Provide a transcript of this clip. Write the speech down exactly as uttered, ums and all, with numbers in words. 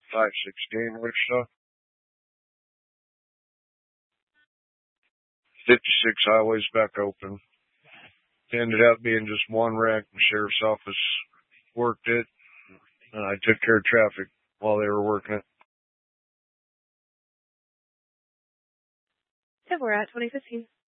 five sixteen, Wichita. fifty-six highways back open. It ended up being just one wreck. The sheriff's office worked it, and I took care of traffic while they were working it. And we're at twenty fifteen.